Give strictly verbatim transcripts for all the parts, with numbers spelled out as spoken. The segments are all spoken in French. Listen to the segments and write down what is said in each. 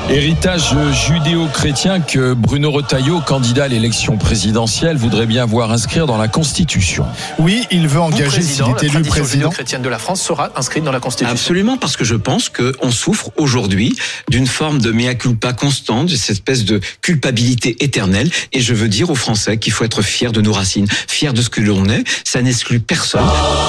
Héritage judéo-chrétien que Bruno Retailleau, candidat à l'élection présidentielle, voudrait bien voir inscrire dans la Constitution. Oui, il veut engager, s'il est élu président, judéo-chrétienne de la France sera inscrite dans la Constitution. Absolument, parce que je pense qu'on souffre aujourd'hui d'une forme de mea culpa constante, de cette espèce de culpabilité éternelle. Et je veux dire aux Français qu'il faut être fier de nos racines, fier de ce que l'on est. Ça n'exclut personne.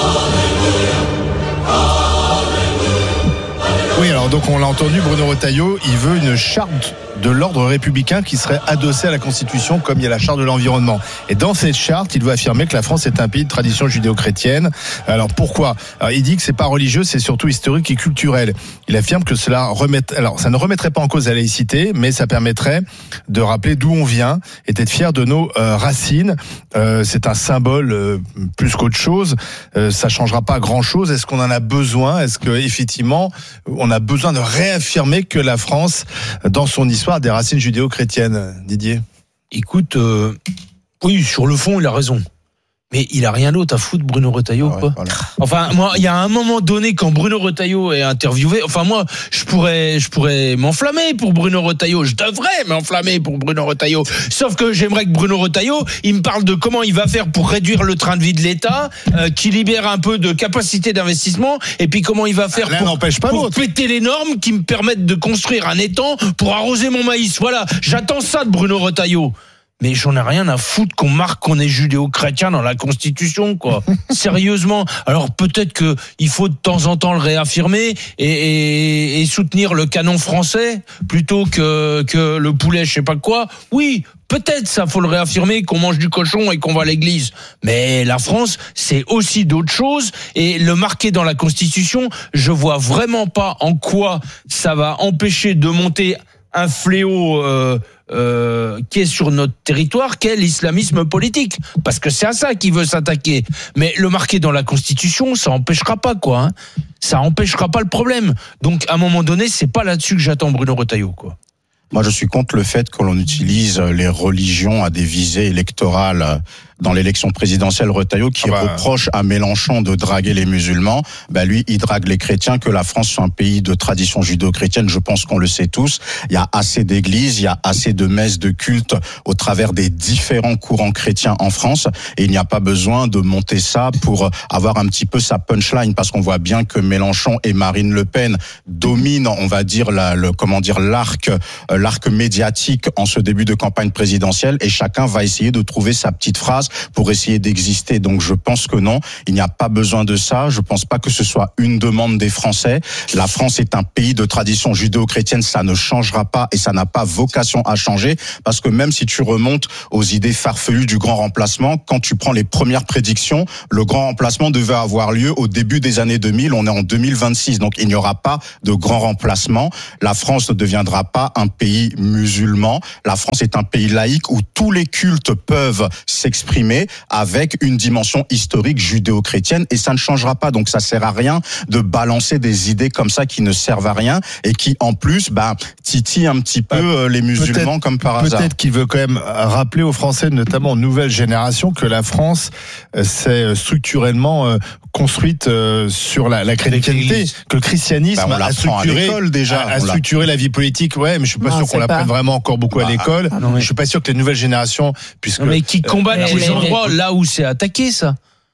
Oui, alors donc on l'a entendu, Bruno Retailleau, il veut une charte de l'ordre républicain qui serait adossée à la Constitution, comme il y a la charte de l'environnement. Et dans cette charte, il veut affirmer que la France est un pays de tradition judéo-chrétienne. Alors pourquoi ? Alors, il dit que c'est pas religieux, c'est surtout historique et culturel. Il affirme que cela remet, alors ça ne remettrait pas en cause la laïcité, mais ça permettrait de rappeler d'où on vient et d'être fier de nos euh, racines. Euh, c'est un symbole euh, plus qu'autre chose. Euh, ça changera pas grand-chose. Est-ce qu'on en a besoin ? Est-ce que effectivement on a besoin de réaffirmer que la France, dans son histoire, des racines judéo-chrétiennes, Didier ? Écoute, euh, oui, sur le fond, il a raison. Mais il a rien d'autre à foutre, Bruno Retailleau, ouais, quoi. voilà. Enfin, moi, il y a un moment donné, quand Bruno Retailleau est interviewé, enfin, moi, je pourrais, je pourrais m'enflammer pour Bruno Retailleau. Je devrais m'enflammer pour Bruno Retailleau. Sauf que j'aimerais que Bruno Retailleau, il me parle de comment il va faire pour réduire le train de vie de l'État, euh, qui libère un peu de capacité d'investissement, et puis comment il va faire L'un pour, n'empêche pas pour l'autre. péter les normes qui me permettent de construire un étang pour arroser mon maïs. Voilà. J'attends ça de Bruno Retailleau. Mais j'en ai rien à foutre qu'on marque qu'on est judéo-chrétien dans la Constitution, quoi. Sérieusement. Alors peut-être que il faut de temps en temps le réaffirmer et, et, et soutenir le canon français plutôt que, que le poulet, je sais pas quoi. Oui, peut-être ça, faut le réaffirmer, qu'on mange du cochon et qu'on va à l'église. Mais la France, c'est aussi d'autres choses. Et le marquer dans la Constitution, je vois vraiment pas en quoi ça va empêcher de monter un fléau euh, euh, qui est sur notre territoire, qu'est l'islamisme politique. Parce que c'est à ça qu'il veut s'attaquer. Mais le marquer dans la Constitution, ça empêchera pas, quoi. Hein. Ça empêchera pas le problème. Donc, à un moment donné, c'est pas là-dessus que j'attends Bruno Retailleau, quoi. Moi, je suis contre le fait que l'on utilise les religions à des visées électorales. Dans l'élection présidentielle, Retailleau qui ah bah... reproche à Mélenchon de draguer les musulmans, bah lui, il drague les chrétiens. Que la France soit un pays de tradition judéo-chrétienne, je pense qu'on le sait tous. Il y a assez d'églises, il y a assez de messes, de cultes au travers des différents courants chrétiens en France, et il n'y a pas besoin de monter ça pour avoir un petit peu sa punchline, parce qu'on voit bien que Mélenchon et Marine Le Pen dominent, on va dire, la, le, comment dire, l'arc, l'arc médiatique en ce début de campagne présidentielle, et chacun va essayer de trouver sa petite phrase pour essayer d'exister. Donc je pense que non, il n'y a pas besoin de ça. Je pense pas que ce soit une demande des Français. La France est un pays de tradition judéo-chrétienne, ça ne changera pas et ça n'a pas vocation à changer, parce que même si tu remontes aux idées farfelues du grand remplacement, quand tu prends les premières prédictions, le grand remplacement devait avoir lieu au début des années deux mille, on est en deux mille vingt-six, donc il n'y aura pas de grand remplacement. La France ne deviendra pas un pays musulman. La France est un pays laïque où tous les cultes peuvent s'exprimer avec une dimension historique judéo-chrétienne, et ça ne changera pas. Donc ça sert à rien de balancer des idées comme ça qui ne servent à rien et qui en plus bah, titillent un petit peu euh, les musulmans peut-être, comme par hasard. Peut-être qu'il veut quand même rappeler aux Français, notamment aux nouvelles générations, que la France euh, s'est structurellement euh, construite euh, sur la, la chrétienté, que le christianisme bah, a structuré, à déjà, a, a structuré la vie politique. Ouais, mais je suis pas non, sûr qu'on l'apprenne vraiment encore beaucoup bah, à l'école. Ah, je suis pas sûr que les nouvelles générations, puisque non, mais qui combattent euh, les endroits là où c'est attaqué, ça,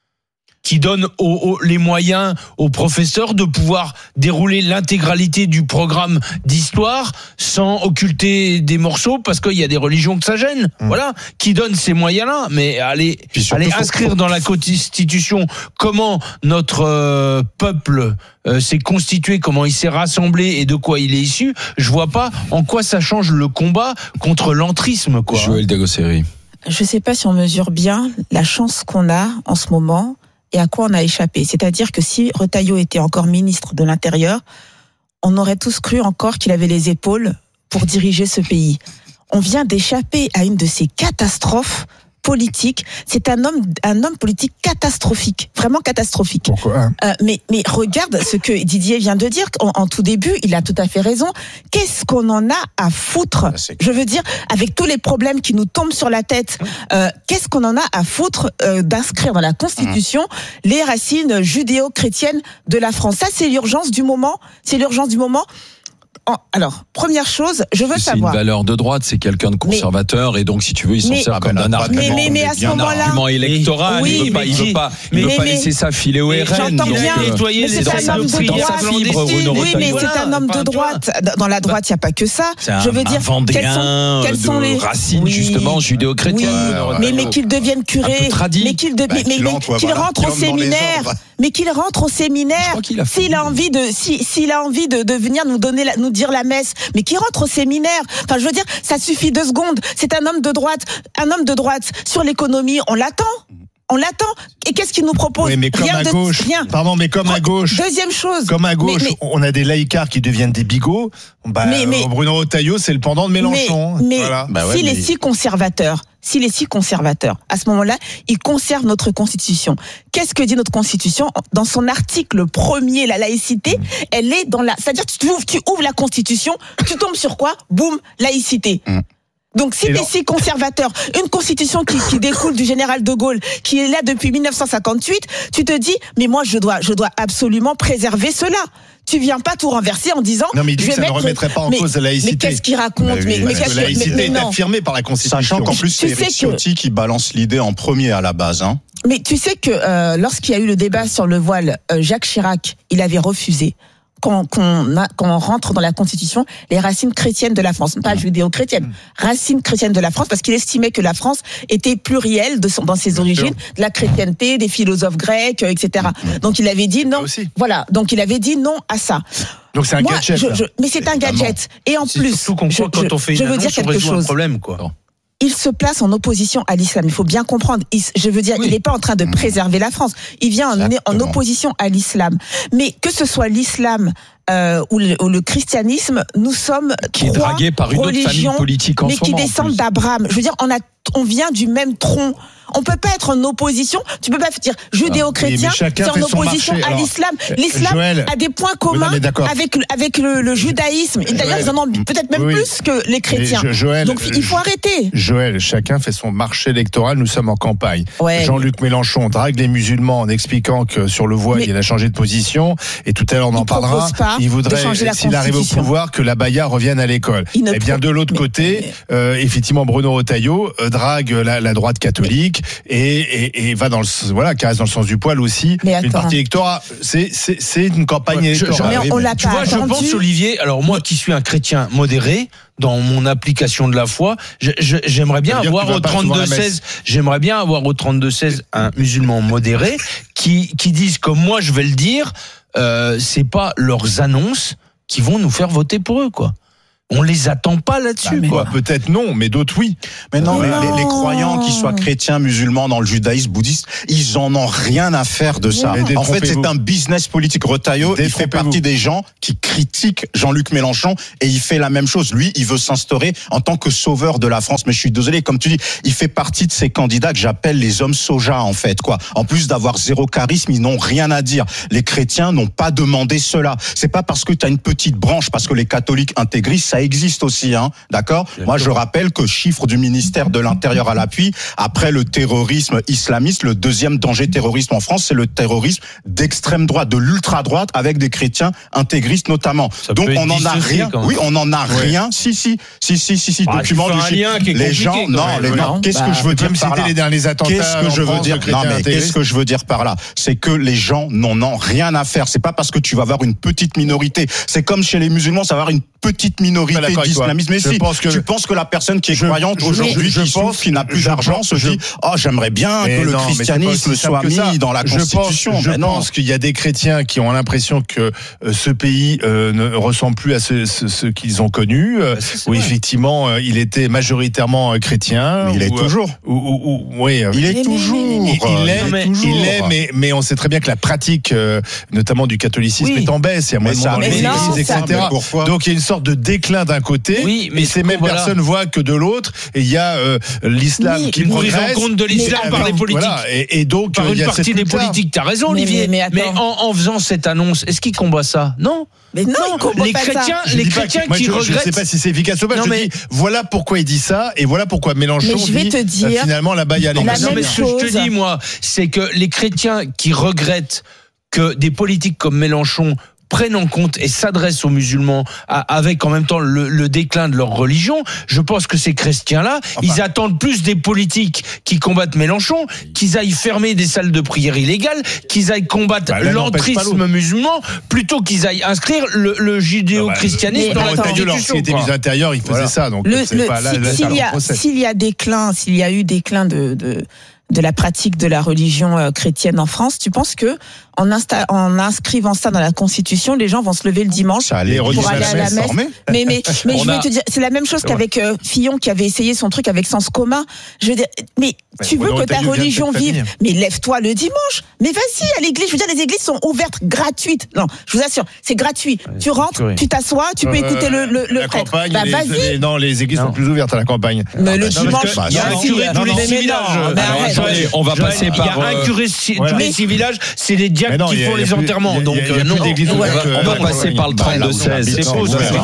qui donne aux, aux, les moyens aux professeurs de pouvoir dérouler l'intégralité du programme d'histoire sans occulter des morceaux parce qu'il y a des religions que ça gêne. Mmh. Voilà, qui donne ces moyens-là. Mais allez, allez inscrire faut... dans la Constitution comment notre euh, peuple euh, s'est constitué, comment il s'est rassemblé et de quoi il est issu. Je vois pas en quoi ça change le combat contre l'entrisme, quoi. Joël Dagosseri. Je sais pas si on mesure bien la chance qu'on a en ce moment et à quoi on a échappé. C'est-à-dire que si Retailleau était encore ministre de l'Intérieur, on aurait tous cru encore qu'il avait les épaules pour diriger ce pays. On vient d'échapper à une de ces catastrophes politiques. C'est un homme, un homme politique catastrophique, vraiment catastrophique. Pourquoi ? euh, mais, mais regarde ce que Didier vient de dire en, en tout début. Il a tout à fait raison. Qu'est-ce qu'on en a à foutre ? Je veux dire, avec tous les problèmes qui nous tombent sur la tête, euh, qu'est-ce qu'on en a à foutre euh, d'inscrire dans la Constitution les racines judéo-chrétiennes de la France ? Ça, c'est l'urgence du moment. C'est l'urgence du moment. en, alors, première chose, je veux c'est savoir. C'est une valeur de droite, c'est quelqu'un de conservateur, mais, et donc, si tu veux, il s'en sert comme d'un argument. Mais, mais, mais à ce moment-là. Un argument électoral, oui, il ne veut pas, il veut pas, il veut mais, pas mais, laisser ça filer au R N. J'entends bien, mais c'est un homme de droite. Oui, mais c'est un homme de droite. Dans la droite, il n'y a pas que ça. Je veux dire, quels sont, quels sont les racines, justement, judéo-chrétiennes. Mais, mais qu'il devienne curé, mais qu'il rentre au séminaire. Mais qu'il rentre au séminaire, s'il a envie de, si, s'il a envie de, de venir nous donner, la, nous dire la messe, mais qu'il rentre au séminaire. Enfin, je veux dire, ça suffit deux secondes. C'est un homme de droite, un homme de droite sur l'économie. On l'attend. On l'attend. Et qu'est-ce qu'il nous propose? Oui, mais comme rien à de, gauche. Rien. Pardon, mais comme à gauche. Deuxième chose. Comme à gauche, mais, mais, on a des laïcards qui deviennent des bigots. Bah, mais, mais, Bruno Retailleau, c'est le pendant de Mélenchon. Mais, mais voilà. bah ouais, s'il mais... est si conservateur, s'il est si conservateur, à ce moment-là, il conserve notre Constitution. Qu'est-ce que dit notre Constitution? Dans son article premier, la laïcité, mmh. elle est dans la... C'est-à-dire, tu ouvres, tu ouvres la Constitution, tu tombes sur quoi? Boum, laïcité. Mmh. Donc, si tu es si conservateur, une constitution qui, qui découle du général de Gaulle, qui est là depuis mille neuf cent cinquante-huit, tu te dis, mais moi, je dois, je dois absolument préserver cela. Tu viens pas tout renverser en disant. Non, mais il dit je que ça mettre... ne remettrait pas en mais, cause la laïcité. Mais qu'est-ce qu'il raconte? bah, oui, mais, mais La laïcité mais, mais est affirmée par la Constitution. Sachant qu'en plus, c'est Éric Ciotti que... qui balance l'idée en premier à la base. Hein. Mais tu sais que euh, lorsqu'il y a eu le débat sur le voile, euh, Jacques Chirac, il avait refusé. Qu'on, qu'on, a, qu'on rentre dans la Constitution les racines chrétiennes de la France, pas judéo-chrétiennes, racines chrétiennes de la France, parce qu'il estimait que la France était plurielle de son, dans ses origines, de la chrétienté, des philosophes grecs, et cetera. Donc il avait dit non. Voilà. Donc il avait dit non à ça. Donc c'est un Moi, gadget. Je, je, mais c'est un gadget. Et en c'est plus, surtout qu'on croit je, quand on fait une je veux annonce, dire quelque on résout chose. Un problème, quoi. Il se place en opposition à l'islam. Il faut bien comprendre. Il, je veux dire, oui. il n'est pas en train de préserver la France. Il vient en, en opposition à l'islam. Mais que ce soit l'islam euh, ou, le, ou le christianisme, nous sommes qui trois est dragué par une autre famille politique en mais ce qui moment, descendent d'Abraham. Je veux dire, on a, on vient du même tronc. On peut pas être en opposition. Tu peux pas dire judéo-chrétien, oui, c'est en opposition à l'islam. L'islam Joël, a des points communs oui, non, avec avec le, le judaïsme. Et d'ailleurs, Joël, ils en ont peut-être même oui, plus que les chrétiens. Je, Joël, Donc il faut arrêter. Joël, chacun fait son marché électoral. Nous sommes en campagne. Ouais, Jean-Luc mais... Mélenchon drague les musulmans en expliquant que sur le voile, mais... il a changé de position. Et tout à l'heure, on en parlera. Il voudrait, s'il arrive au pouvoir, que la baya revienne à l'école. Et eh bien, de l'autre mais... côté, mais... euh, effectivement, Bruno Retailleau euh, drague la, la droite catholique et, et, et va dans le voilà, caresse dans le sens du poil aussi. Une partie électorale, c'est c'est c'est une campagne ouais, électorale. Je, je, on l'a tu vois, je pense, Olivier. Alors moi, qui suis un chrétien modéré, dans mon application de la foi, je, je, j'aimerais bien avoir au trente-deux seize, j'aimerais bien avoir au trente-deux seize un musulman modéré qui qui dise comme moi, je vais le dire. Euh, c'est pas leurs annonces qui vont nous faire voter pour eux, quoi. On les attend pas là-dessus, bah, quoi. Peut-être non, mais d'autres oui. Mais non, mais non. Les, les croyants, qu'ils soient chrétiens, musulmans, dans le judaïsme, bouddhiste, ils en ont rien à faire de ça. En fait, c'est un business politique. Retailleau, il fait partie des gens qui critiquent Jean-Luc Mélenchon et il fait la même chose. Lui, il veut s'instaurer en tant que sauveur de la France. Mais je suis désolé, comme tu dis, il fait partie de ces candidats que j'appelle les hommes soja, en fait, quoi. En plus d'avoir zéro charisme, ils n'ont rien à dire. Les chrétiens n'ont pas demandé cela. C'est pas parce que tu as une petite branche, parce que les catholiques intégristes, ça existe aussi, hein, d'accord ? Moi, je rappelle que chiffre du ministère de l'Intérieur à l'appui, après le terrorisme islamiste, le deuxième danger terroriste en France, c'est le terrorisme d'extrême droite, de l'ultra-droite, avec des chrétiens intégristes notamment. Ça Donc, on en a rien. Oui, on en a ouais. rien. Si, si, si, si, si, si. Ah, document du chiffre. Les gens, non, les gens. Qu'est-ce bah, que je veux dire par là ? Les derniers attentats. Qu'est-ce que je veux dire ? Non, mais qu'est-ce que je veux dire par là ? C'est que les gens n'en ont rien à faire. C'est pas parce que tu vas avoir une petite minorité. C'est comme chez les musulmans, ça va avoir une petite minorité d'islamisme. Mais si, que tu penses que la personne qui est je, croyante je, aujourd'hui, je, je qui souffre, qui n'a plus je, d'argent, se dit « Oh, j'aimerais bien que non, le christianisme soit mis ça. dans la Constitution. » Je pense, je pense qu'il y a des chrétiens qui ont l'impression que euh, ce pays euh, ne ressemble plus à ce, ce, ce qu'ils ont connu, euh, bah, où vrai. effectivement euh, il était majoritairement chrétien. Mais il est ou, toujours. Ou, ou, ou, oui, il est toujours. Il, il est, mais, il est mais, mais on sait très bien que la pratique, euh, notamment du catholicisme, oui. est en baisse. Il y a moins de monde dans les églises, et cetera. Donc il y a une sorte de déclin d'un côté, oui, mais et ces mêmes voilà. personnes voient que de l'autre, et il y a euh, l'islam oui, qui progresse. Une prise en compte de l'islam mais, par les politiques. Voilà, et, et donc, par euh, une y a partie des politiques. T'as raison, Olivier. Mais, mais, mais en, en faisant cette annonce, est-ce qu'ils combattent ça ? Non. Mais non, non les chrétiens, les chrétiens que, moi, qui je, regrettent. Je ne sais pas si c'est efficace ou pas. Non, je mais... dis, voilà pourquoi il dit ça, et voilà pourquoi Mélenchon je vais dit te dire, euh, finalement là-bas il y a les. Non, mais ce que je te dis moi, c'est que les chrétiens qui regrettent que des politiques comme Mélenchon prennent en compte et s'adressent aux musulmans à, avec en même temps le, le déclin de leur religion. Je pense que ces chrétiens-là, enfin, ils attendent plus des politiques qui combattent Mélenchon, qu'ils aillent fermer des salles de prière illégales, qu'ils aillent combattre bah, l'entrisme musulman, plutôt qu'ils aillent inscrire le, le judéo-christianisme bah, dans la Constitution. Lorsqu'il était ministre de l'Intérieur, il faisait voilà. ça. Donc le, c'est le, pas, là, si, là, s'il, y a, s'il y a déclin, s'il y a eu déclin de, de, de la pratique de la religion euh, chrétienne en France, tu penses que en, insta- en inscrivant ça dans la Constitution, les gens vont se lever le dimanche pour aller à la messe. Mais, mais, mais je vais a... te dire, c'est la même chose qu'avec euh, Fillon qui avait essayé son truc avec Sens commun. Je veux dire, mais ouais, tu veux que ta religion vive, mais lève-toi le dimanche. Mais vas-y à l'église. Je veux dire, les églises sont ouvertes, gratuites. Non, je vous assure, c'est gratuit. Ouais, tu rentres, oui. tu t'assois, tu peux euh, écouter le, le, le la prêtre. Campagne, bah, les, vas-y. Les, non, les églises non. sont plus ouvertes à la campagne. Mais le dimanche, il y a un curé tous les six villages. On va passer par. Il y a un curé tous les six villages. C'est les diacres qui font les enterrements. Donc non, on va passer par le trente-deux seize. Et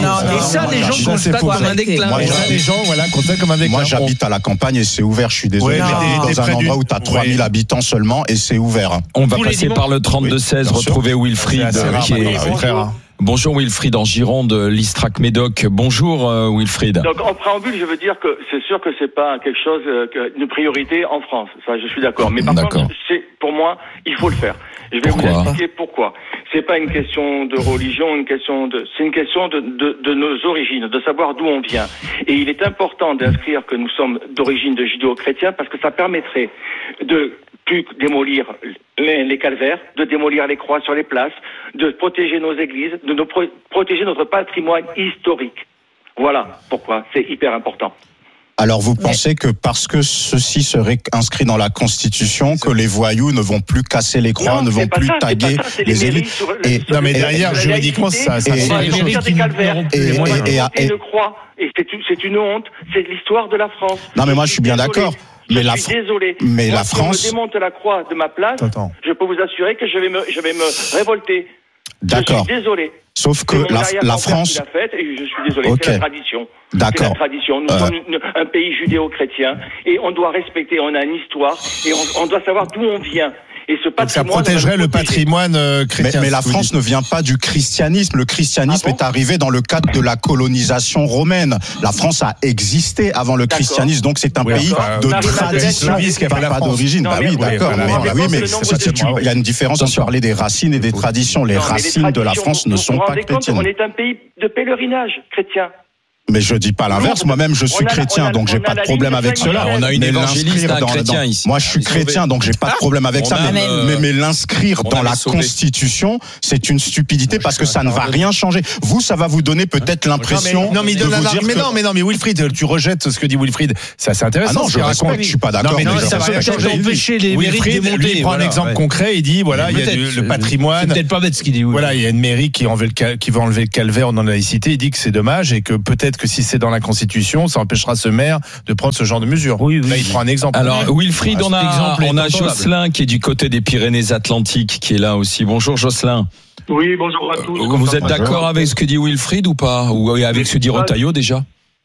ça, les gens constatent comme un déclin. Les gens, voilà, constatent comme un déclin. Moi, j'habite à la campagne et c'est ouvert. Je suis désolé. Dans un endroit où tu as trois mille habitants seulement et c'est ouvert. On va passer par le trente-deux seize. Retrouver Wilfried qui est très rare. Bonjour Wilfried en Gironde, l'Istrac Médoc. Bonjour euh, Wilfried. Donc en préambule, je veux dire que c'est sûr que c'est pas quelque chose, euh, une priorité en France. Ça, je suis d'accord. Mais par d'accord. contre, c'est pour moi, il faut le faire. Je vais pourquoi vous expliquer pourquoi. C'est pas une question de religion, une question de, c'est une question de, de, de nos origines, de savoir d'où on vient. Et il est important d'inscrire que nous sommes d'origine de judéo-chrétiens parce que ça permettrait de plus démolir les, les calvaires, de démolir les croix sur les places, de protéger nos églises, de nous pro- protéger notre patrimoine historique. Voilà pourquoi c'est hyper important. Alors vous pensez que parce que ceci serait inscrit dans la Constitution, que les voyous ne vont plus casser les croix, non, ne vont plus ça, taguer ça, les, les élites le, et, Non mais derrière, et, juridiquement, ça... ça et, ça et, et, des calvaires, et, et, et, et, une croix, et c'est une, c'est une honte, c'est l'histoire de la France. Non mais moi je suis bien désolé. d'accord. Mais je la suis désolé. Mais moi, la France. Si on me démonte la croix de ma place, Attends. je peux vous assurer que je vais me, je vais me révolter. D'accord. Je suis désolé. Sauf que la, la France. Qui l'a fait, et je suis désolé. Okay. C'est la tradition. D'accord. C'est la tradition. Nous euh... sommes une, un pays judéo-chrétien et on doit respecter. On a une histoire et on, on doit savoir d'où on vient. Et ce patrimoine, ça protégerait le patrimoine euh, chrétien. Mais, mais la France ne vient pas du christianisme. Le christianisme ah bon est arrivé dans le cadre de la colonisation romaine. La France a existé avant le d'accord. christianisme, donc c'est un oui, pays enfin, de tradition, pas, pas d'origine. Non, bah oui, d'accord. Mais, mais, oui, mais il y a une différence entre parler des racines et des traditions. Les non, racines les de la France ne sont pas chrétiennes. On est un pays de pèlerinage chrétien. Mais je dis pas l'inverse. Moi-même, je suis a, chrétien, a, donc j'ai pas de problème avec cela. On a une évangéliste d'un chrétien ici. Moi, je suis chrétien, donc j'ai pas de problème avec ça. Mais, mais, mais l'inscrire dans la Constitution, c'est une stupidité parce que ça ne va rien changer. Vous, ça va vous donner peut-être l'impression. Non, mais de vous dire. Mais non, mais non, mais Wilfried, tu rejettes ce que dit Wilfried. Ça, c'est intéressant. Ah non, je respecte. Je suis pas d'accord. Non, mais ça va rien changer. Empêcher les mairies de démonter. Il prend un exemple concret. Il dit voilà, il y a le patrimoine. C'est peut-être pas bête ce qu'il dit. Voilà, il y a une mairie qui veut enlever le calvaire dans la laïcité. Il dit que c'est dommage et que peut-être que si c'est dans la Constitution, ça empêchera ce maire de prendre ce genre de mesures. Oui, oui. Là, il prend un exemple. Alors, Wilfried, on a, on a Jocelyn qui est du côté des Pyrénées-Atlantiques, qui est là aussi. Bonjour, Jocelyn. Oui, bonjour à tous. Euh, vous êtes d'accord bonjour. avec ce que dit Wilfried ou pas? Ou avec ce que dit Retailleau déjà?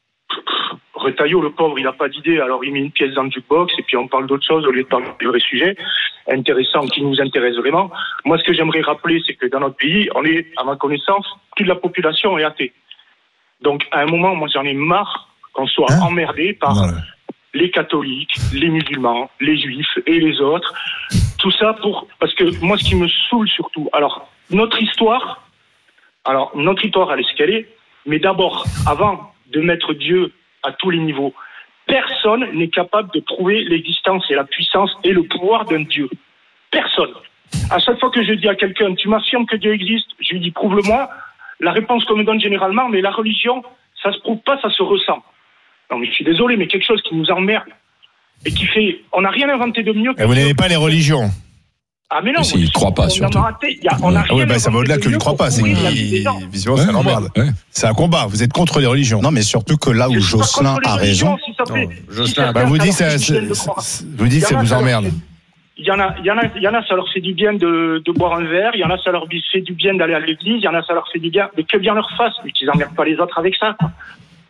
Retailleau, le pauvre, il n'a pas d'idée. Alors, il met une pièce dans le jukebox et puis on parle d'autre chose au lieu de parler du vrai sujet intéressant qui nous intéresse vraiment. Moi, ce que j'aimerais rappeler, c'est que dans notre pays, on est, à ma connaissance, toute la population est athée. Donc, à un moment, moi, j'en ai marre qu'on soit hein emmerdé par non, les catholiques, les musulmans, les juifs et les autres. Tout ça pour... Parce que moi, ce qui me saoule surtout... Alors, notre histoire... Alors, notre histoire, elle est ce qu'elle est. Mais d'abord, avant de mettre Dieu à tous les niveaux, personne n'est capable de prouver l'existence et la puissance et le pouvoir d'un Dieu. Personne. À chaque fois que je dis à quelqu'un, tu m'affirmes que Dieu existe, je lui dis, prouve-le-moi. La réponse qu'on me donne généralement, mais la religion, ça se prouve pas, ça se ressent. Non, mais je suis désolé, mais quelque chose qui nous emmerde et qui fait... On n'a rien inventé de mieux que... Et vous n'aimez pas les religions? Ah, mais non. Mais il ne croit pas, surtout. A, on a ah oui, bah, ça va au-delà que il ne croit pas. C'est visiblement, ça l'emmerde. Ouais. C'est un combat. Vous êtes contre les religions. Non, mais surtout que là où Jocelyn a raison... Jocelyn, bah, vous dites ça, vous dites ça vous emmerde. Il y en a, il y en a, il y en a, ça leur fait du bien de, de boire un verre. Il y en a, ça leur fait du bien d'aller à l'église. Il y en a, ça leur fait du bien, mais que bien leur fasse, mais qu'ils emmerdent pas les autres avec ça, quoi.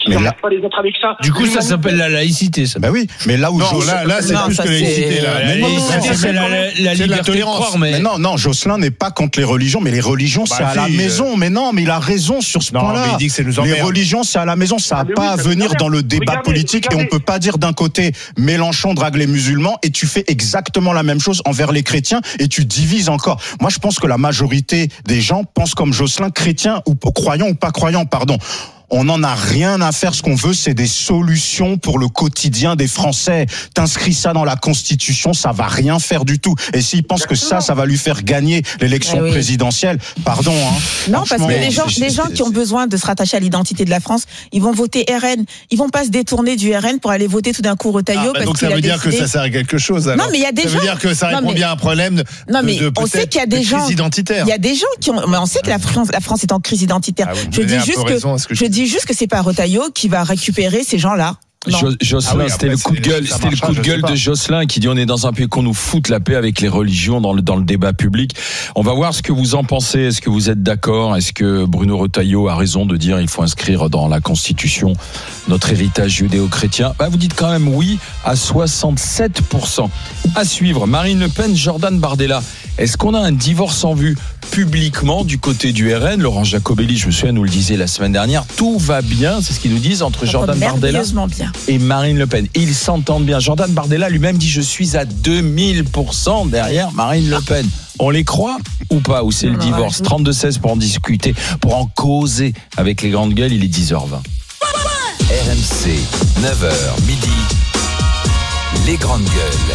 Qu'ils n'arrêtent pas les autres avec ça. Du coup, ça s'appelle la laïcité, ça. Bah oui, mais là où non, Jocelyn... là, là, c'est non, plus ça, que la laïcité, là. La La laïcité, laïcité, c'est la, la, la c'est de la liberté de tolérance. croire, mais... Mais non, non, Jocelyn n'est pas contre les religions, mais les religions, Bah, c'est à si, la euh... maison. Mais non, mais il a raison sur ce non, point-là. mais il dit que ça nous emmerde. Les religions, c'est à la maison, ça n'a Ah, pas oui, à ça venir nous dans le débat regardez, politique. regardez. Et on peut pas dire d'un côté, Mélenchon drague les musulmans, et tu fais exactement la même chose envers les chrétiens, et tu divises encore. Moi, je pense que la majorité des gens pensent comme Jocelyn, chrétiens ou croyants ou pas croyants, pardon. On n'en a rien à faire. Ce qu'on veut, c'est des solutions pour le quotidien des Français. T'inscris ça dans la Constitution, ça va rien faire du tout. Et s'il pense que ça, ça va lui faire gagner l'élection eh oui. présidentielle, pardon. Hein, non, parce que les gens, c'est, les gens c'est, qui ont besoin de se rattacher à l'identité de la France, ils vont voter R N. Ils vont pas se détourner du R N pour aller voter tout d'un coup Retailleau. Ah, bah parce donc qu'il ça a veut dire décidé... que ça sert à quelque chose. Alors. Non, mais il y a des ça gens. Ça veut dire que ça répond non, mais... bien à un problème de, non, mais de, de on sait qu'il y a des gens. crise identitaire. Il y a des gens qui ont. Mais on sait que la France, la France est en crise identitaire. Ah oui, je dis juste que, que je dis juste que c'est pas Retailleau qui va récupérer ces gens-là. Jo- Jocelyn, Ah oui, c'était après, le coup de gueule, c'était le coup de gueule de Jocelyn qui dit on est dans un pays qu'on nous foute la paix avec les religions dans le dans le débat public. On va voir ce que vous en pensez. Est-ce que vous êtes d'accord? Est-ce que Bruno Retailleau a raison de dire il faut inscrire dans la Constitution notre héritage judéo-chrétien? Bah, vous dites quand même oui à soixante-sept pour cent. À suivre, Marine Le Pen, Jordan Bardella. Est-ce qu'on a un divorce en vue publiquement du côté du R N? Laurent Jacobelli, je me souviens, nous le disait la semaine dernière. Tout va bien, c'est ce qu'ils nous disent entre Ça Jordan Bardella bien. et Marine Le Pen. Ils s'entendent bien. Jordan Bardella lui-même dit je suis à deux mille pour cent derrière Marine Le Pen. On les croit ou pas? Ou c'est le divorce? Trente-deux seize pour en discuter, pour en causer avec les grandes gueules. Il est dix heures vingt. R M C, neuf heures midi, les grandes gueules.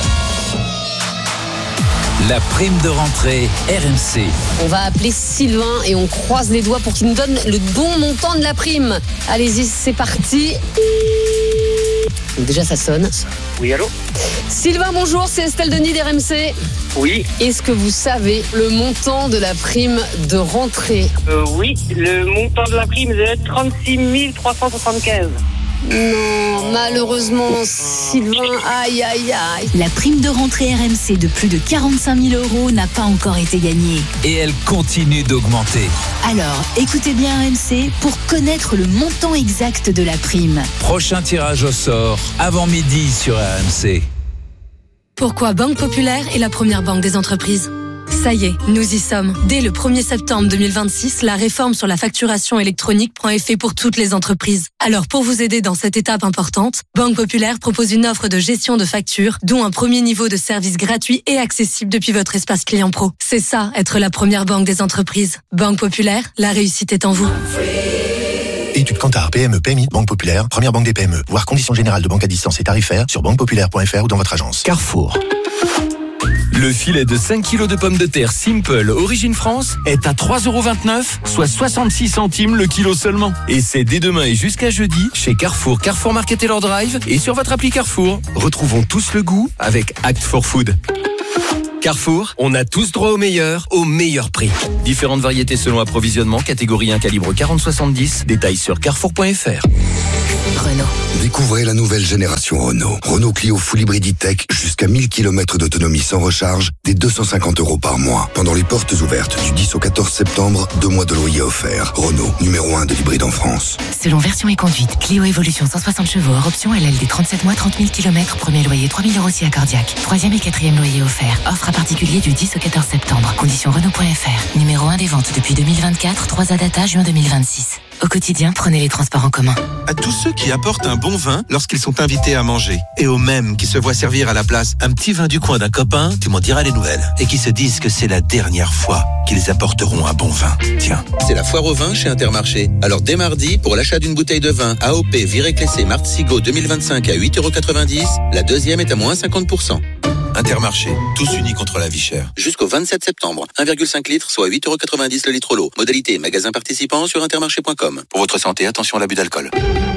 La prime de rentrée R M C. On va appeler Sylvain et on croise les doigts pour qu'il nous donne le bon montant de la prime. Allez-y, c'est parti. Donc déjà, ça sonne. Oui, allô? Sylvain, bonjour, c'est Estelle Denis d'R M C. Oui. Est-ce que vous savez le montant de la prime de rentrée? euh, Oui, le montant de la prime est de trente-six mille trois cent soixante-quinze. Non, malheureusement, Sylvain, aïe, aïe, aïe. La prime de rentrée R M C de plus de quarante-cinq mille euros n'a pas encore été gagnée. Et elle continue d'augmenter. Alors, écoutez bien R M C pour connaître le montant exact de la prime. Prochain tirage au sort, avant midi sur R M C. Pourquoi Banque Populaire est la première banque des entreprises? Ça y est, nous y sommes. Dès le premier septembre deux mille vingt-six, la réforme sur la facturation électronique prend effet pour toutes les entreprises. Alors pour vous aider dans cette étape importante, Banque Populaire propose une offre de gestion de factures, dont un premier niveau de service gratuit et accessible depuis votre espace client pro. C'est ça, être la première banque des entreprises. Banque Populaire, la réussite est en vous. Études Kantar, P M E, P M I, Banque Populaire, première banque des P M E. Voir conditions générales de banque à distance et tarifaires sur banque populaire point f r ou dans votre agence. Carrefour. Le filet de cinq kilos de pommes de terre Simple, origine France, est à trois euros vingt-neuf, soit soixante-six centimes le kilo seulement. Et c'est dès demain et jusqu'à jeudi, chez Carrefour, Carrefour Market et leur Drive, et sur votre appli Carrefour. Retrouvons tous le goût avec Act for Food. Carrefour, on a tous droit au meilleur, au meilleur prix. Différentes variétés selon approvisionnement, catégorie un calibre quarante soixante-dix, détails sur carrefour point f r. Renault. Découvrez la nouvelle génération Renault. Renault Clio Full Hybrid E-Tech, jusqu'à mille kilomètres d'autonomie sans recharge, dès deux cent cinquante euros par mois. Pendant les portes ouvertes du dix au quatorze septembre, deux mois de loyer offerts. Renault, numéro un de l'hybride en France. Selon version et conduite, Clio Evolution cent soixante chevaux, hors option L L D trente-sept mois, trente mille kilomètres, premier loyer trois mille euros si accordiaque. Troisième et quatrième loyer offert. Offre à particulier du dix au quatorze septembre. Conditions Renault point f r. Numéro un des ventes depuis deux mille vingt-quatre, trois A data, juin deux mille vingt-six. Au quotidien, prenez les transports en commun. À tous ceux qui apportent un bon vin lorsqu'ils sont invités à manger, et aux mêmes qui se voient servir à la place un petit vin du coin d'un copain, tu m'en diras les nouvelles, et qui se disent que c'est la dernière fois qu'ils apporteront un bon vin. Tiens, c'est la foire au vin chez Intermarché. Alors dès mardi, pour l'achat d'une bouteille de vin A O P Viré-Clessé Martzigo deux mille vingt-cinq à huit euros quatre-vingt-dix, la deuxième est à moins cinquante pour cent. Intermarché, tous unis contre la vie chère. Jusqu'au vingt-sept septembre, un virgule cinq litres, soit huit euros quatre-vingt-dix le litre l'eau. Modalité magasin participant sur intermarché point com. Pour votre santé, attention à l'abus d'alcool.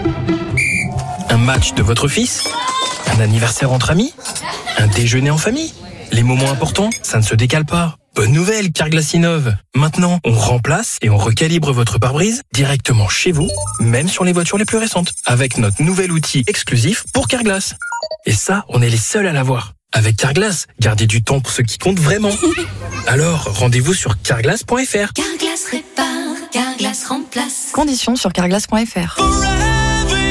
Un match de votre fils? Un anniversaire entre amis? Un déjeuner en famille? Les moments importants, ça ne se décale pas. Bonne nouvelle, Carglass innove. Maintenant, on remplace et on recalibre votre pare-brise directement chez vous, même sur les voitures les plus récentes, avec notre nouvel outil exclusif pour Carglass. Et ça, on est les seuls à l'avoir. Avec Carglass, gardez du temps pour ce qui compte vraiment. Alors, rendez-vous sur carglass point f r. Carglass répare, Carglass remplace. Conditions sur carglass point f r.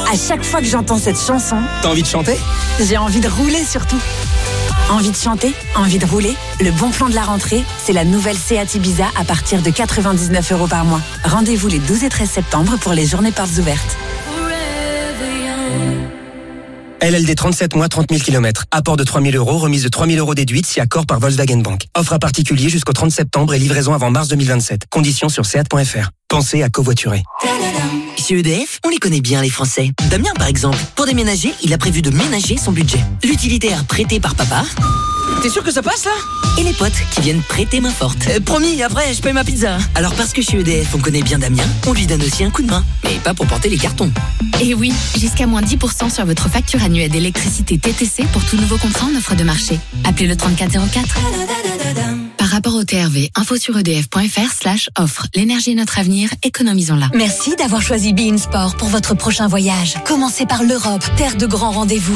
À chaque fois que j'entends cette chanson, t'as envie de chanter? J'ai envie de rouler surtout. Envie de chanter? Envie de rouler? Le bon plan de la rentrée, c'est la nouvelle Seat Ibiza à partir de quatre-vingt-dix-neuf euros par mois. Rendez-vous les douze et treize septembre pour les journées portes ouvertes. L L D trente-sept mois, trente mille kilomètres. Apport de trois mille euros, remise de trois mille euros déduite si accord par Volkswagen Bank. Offre à particulier jusqu'au trente septembre et livraison avant mars deux mille vingt-sept. Conditions sur seat point f r. Pensez à covoiturer. Chez E D F, on les connaît bien les Français. Damien par exemple, pour déménager, il a prévu de ménager son budget. L'utilitaire prêté par papa. T'es sûr que ça passe là? Et les potes qui viennent prêter main forte. Euh, promis, après je paye ma pizza. Alors parce que chez E D F on connaît bien Damien, on lui donne aussi un coup de main. Mais pas pour porter les cartons. Et oui, jusqu'à moins dix pour cent sur votre facture annuelle d'électricité T T C pour tout nouveau contrat en offre de marché. Appelez le trente-quatre zéro quatre. Par rapport au T R V, info sur edf.fr slash offre. L'énergie est notre avenir, économisons-la. Merci d'avoir choisi Be In Sport pour votre prochain voyage. Commencez par l'Europe, terre de grands rendez-vous.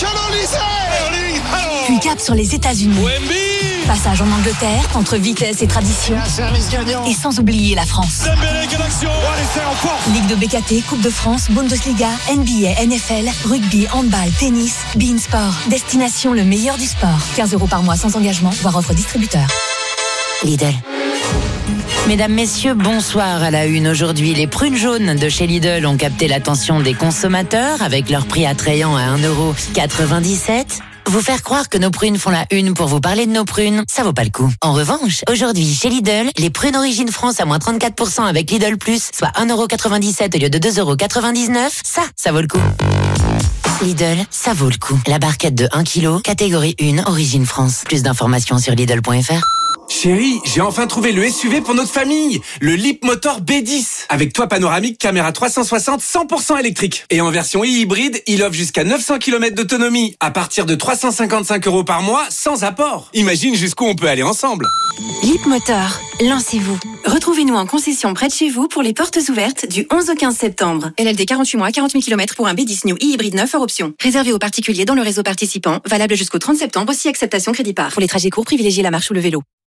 Puis cap sur les États-Unis. Passage en Angleterre, entre vitesse et tradition. Et sans oublier la France. Ligue de B K T, Coupe de France, Bundesliga, N B A, N F L, rugby, handball, tennis, Be In Sport. Destination le meilleur du sport. quinze euros par mois sans engagement, voire offre distributeur. Lidl. Mesdames, messieurs, bonsoir à la une. Aujourd'hui, les prunes jaunes de chez Lidl ont capté l'attention des consommateurs avec leur prix attrayant à un euro quatre-vingt-dix-sept. Vous faire croire que nos prunes font la une pour vous parler de nos prunes, ça vaut pas le coup. En revanche, aujourd'hui, chez Lidl, les prunes Origine France à moins trente-quatre pour cent avec Lidl Plus, soit un euro quatre-vingt-dix-sept au lieu de deux euros quatre-vingt-dix-neuf, ça, ça vaut le coup. Lidl, ça vaut le coup. La barquette de un kilo, catégorie un, Origine France. Plus d'informations sur Lidl point f r. Chérie, j'ai enfin trouvé le S U V pour notre famille, le Leapmotor B dix, avec toit panoramique, caméra trois cent soixante, cent pour cent électrique. Et en version e-hybride, il offre jusqu'à neuf cents kilomètres d'autonomie, à partir de trois cent cinquante-cinq euros par mois, sans apport. Imagine jusqu'où on peut aller ensemble. Leapmotor, lancez-vous. Retrouvez-nous en concession près de chez vous pour les portes ouvertes du onze au quinze septembre. L L D quarante-huit mois, quarante mille kilomètres pour un B dix New e-hybride neuf hors option. Réservé aux particuliers dans le réseau participant, valable jusqu'au trente septembre si acceptation crédit par. Pour les trajets courts, privilégiez la marche ou le vélo.